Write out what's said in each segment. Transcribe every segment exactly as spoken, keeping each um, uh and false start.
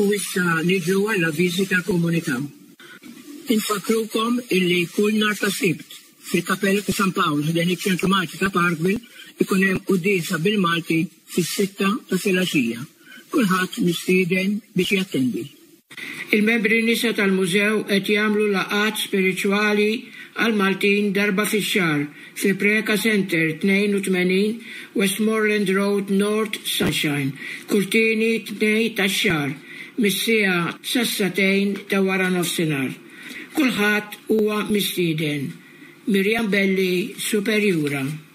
U issa niġu għall-avviżi tal-komunità. Infakrukom illi kull nhar ta' Sibt fil-Kappella ta' San Pawl ħdejn iċ-Ċentru Malti ta' Parkville ikun hemm qudiesa bil-Malti fis-sitta ta' filgħaxija. Kulħadd mistieden biex jattendi. Il-membri nisa tal-mużew qed jagħmlu laqgħat spiriċwali għal Maltin darba fix-xahar fi Preka Center tnejn u tmenin Westmoreland Road North Sunshine, kull tieni tnejn tax-xahar mis-siegħa sas-satejn ta' wara nofsinhar. Kulħadd huwa mistieden. Mirjam Belli, Superjura.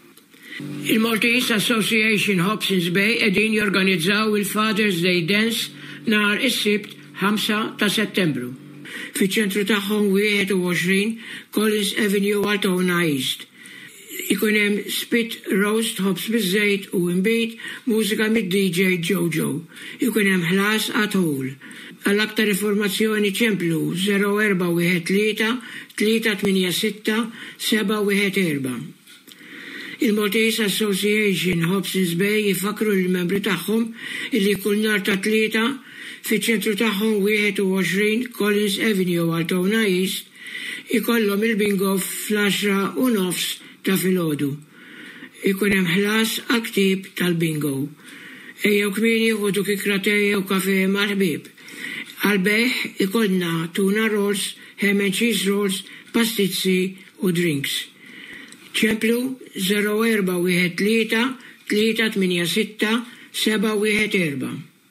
Il-Maltese Association Hobsons Bay qegħdin jorganizzaw il-Father's Day Dance nhar is-Sibt ħamsa ta' Settembru. Fiċ-ċentru tagħhom wieħed u għoxrin Collins Avenue Altona East. Ikun hemm spit roast ħobs biż-żejt u imbit mużika mid-D J Jojo. Ikun hemm ħlas għat-ħul. Għall-aktar informazzjoni ċemplu zero erba' wieħed tlieta tlieta tminja sitta seba' wieħed erba'. Il-Maltese Association Hobsons Bay jifakru l-membri tagħhom illi kull nhar ta' tlieta fiċ-ċentru tagħhom wieħed u għoxrin Collins Avenue Altona East ikollhom il-bingo fl-għaxra u nofs ta' filgħodu. Ikun hemm ħlas għal-ktieb tal-bingo. Ejjew kmieni ħudu kikra tejja u kafè mal-ħbieb. Għal-beħ ikollna tuna rolls, ham and cheese rolls, pastizzi u drinks. ċemplu zero erba' wieħed tlieta tlieta tminja sitta seba' wieħed erba'.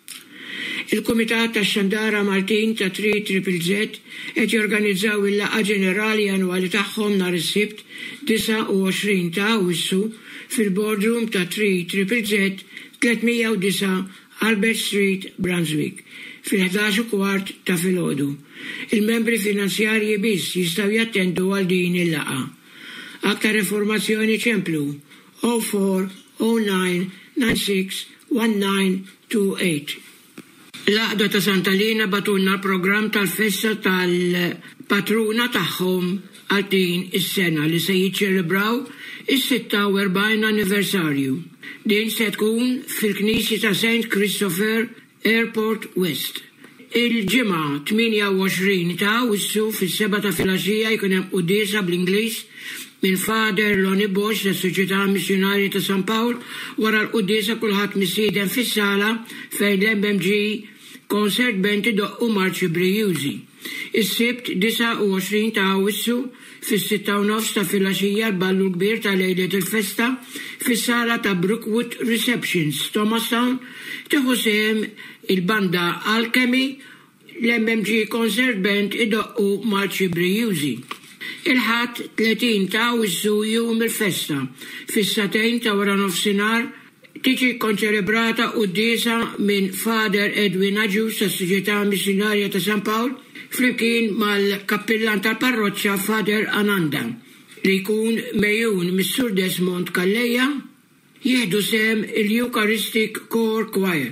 Il-Kumitat tax-Xandara Maltin ta' tri Triple Z qed jorganizzaw il-laqgħa ġenerali annwali tagħhom nhar is-Sibt disa' u għoxrin ta' Awwissu fil-boardroom ta' tri Triple Z tlietmija u disa' Albert Street, Brunswick, fil-ħdax u kwart ta' filgħodu. Il-membri finanzjarji biss jistgħu jattendu għal din il-laqgħa. Aktar informazzjoni ċemplu zero four zero nine nine six one nine two eight. L-Għaqda ta' Santalina batulna l-programm tal-festa tal-patruna tagħhom għal din is-sena li se jiċċelebraw is-sitta u erbgħin anniversarju. Din se tkun fil-Knisja ta' Saint Christopher Airport West. Il-ġimgħa tminja u għoxrin ta' Awwissu fis-seba' ta' filgħaxija jkun hemm qudiesa bl-Ingliż minn Father Lonnie Bosch tas Soċjetà Missjonarja ta' San Pawl wara l-qudiesa kulħadd mistieden fis-sala fejn l-M M G Concert Band idoqqu marċi Brijużi. Is-Sibt disa' u għoxrin ta' Awwissu fis-sitta u nofs ta' filgħaxija l-ballu kbir ta' lejlet il-festa fis-sala ta' Brookwood Receptions, Thomastown, tieħu sehem il-banda Alchemy, l-M M G Concert Band idoqqu marċi Brijużi. Il-ħadd tletin ta' Awwissu jum il-festa fis-satejn ta' wara nofsinhar tiġi konċelebrata qudiesa minn Father Edwin Aġus tas-Soċjetà Missjonarja ta' San Pawl flimkien mal-kappillan tal-parroċċa Father Ananda li jkun mejjun mis-Sur Desmond Kalleja jieħdu sehem il-Eucharistic Choir Choir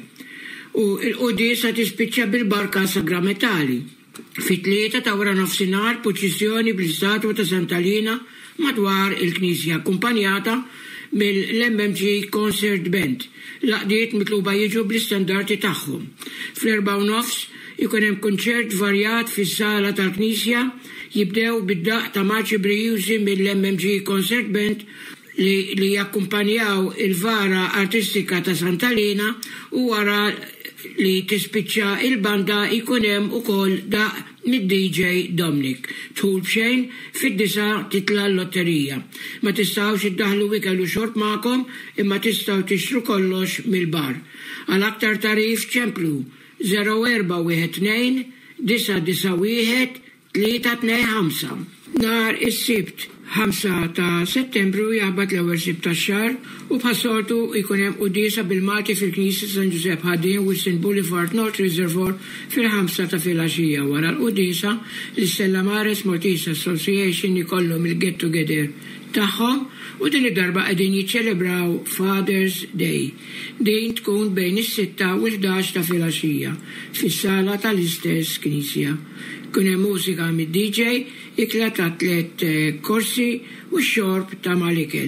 u l-qudiesa tispiċċa bil-barka sagramentali. Fit-tlieta ta' wara nofsinhar proċessjoni bl-istatwa ta' Santalina madwar il-Knisja akkumpanjata mill-M M G Concert Band. Laqdiet mitluba jiġu bl-istandardi tagħhom. Fl-erba' u nofs ikun hemm kunċert varjat fis-sala tal-Knisja jibdew bid-daqq ta' marċi Brijużi mill-M M G Concert Band li, li jakkumpanjaw il-vara artistika ta' Santalina u wara li tispiċċa il-banda ikun hemm ukoll daqq mid-D J Dominic. Tħul bxejn fid-disa titla l-lotterija. Ma tistgħux iddaħlu ikellu xorb magħkom imma tistgħu tixtru kollox mill-bar. Għal aktar tarif ċemplu zero erba' wieħed tnejn disa' disa' wieħed tlieta tnejn ħamsa. Nhar is-Sibt ħamsa ta' Settembru jaħbad l-ewwel Sibt tax-xahar u bħas-soltu jkun hemm qudiesa bil-Malti fil-Knisja San Giuseppe Ħadien Wilson Boulevard North Reservoir fil-ħamsa ta' filgħaxija. Wara l-qudiesa l-Stella Maris Maltese Association ikollhom il-get together tagħhom u din id-darba qegħdin jiċċelebraw Father's Day. Din tkun bejn is-sitta u l-ħdax ta' filgħaxija fis-sala tal-istess Knisja. Kun hemm mużika mid-D J, ikla ta' tliet korsi u x-xorb ta' mal-ikel.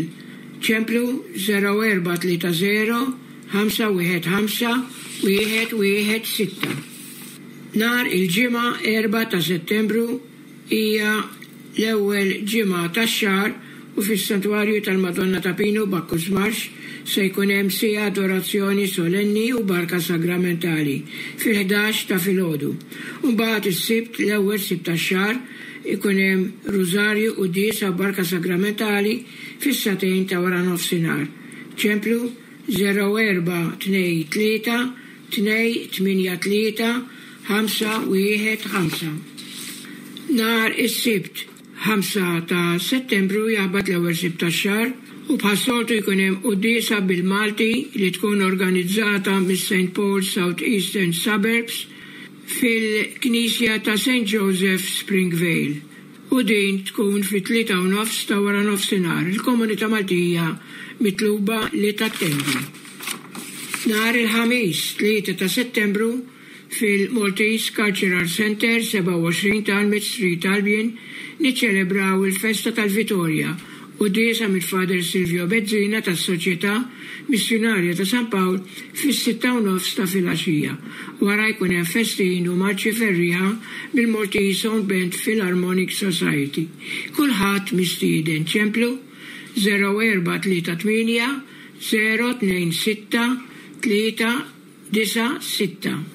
ċemplu zero erba' tlieta zero ħamsa wieħed ħamsa wieħed wieħed sitta. Nar il-ġimgħa erba' ta' Settembru hija l-ewwel ġimgħa tax-xahar u fis-Santwarju tal-Madonna ta' Pinu Bacchus Marx se jkun hemm sija adorazzjoni solenni u barka sagramentali fil-ħdax ta' filgħodu. Mbagħad is-sibt l-ewwel sibt tax-xahar ikun hemm rużarju u diesa barka sagramentali fis-satejn ta' wara nofsinhar. Ċemplu zero erba' tnejn tlieta tnejn tminja tlieta ħamsa wieħed ħamsa. Nar is-sibt ħamsa ta' Settembru jaħbad l-ewwel sibt tax-xahar u bħas-soltu jkun hemm qudiesa bil-Malti li tkun organizzata mis-Saint Paul South Eastern Suburbs fil-Knisja ta' Saint Joseph Springvale. U din tkun fit-tlieta u nofs ta' wara nofsinhar. Il-komunità Maltija mitluba li tattendi. Nar il-ħamis tlieta ta' Settembru fil-Maltese Cultural Center seba' u għoxrin Talmud Street Albion niċċelebraw il-Festa tal-Vittorja u diesa mill-Fader Silvio Bezzina tas-Soċjetà Missjonarja ta' San Pawl fis-sitta u nofs ta' filgħaxija. Wara jkun hemm festin u marċi ferriħa bil-Maltese Sound Band Philharmonic Society. Kulħadd mistieden. Ċemplu zero erba' tlieta tminja zero tnejn sitta tlieta disa sitta.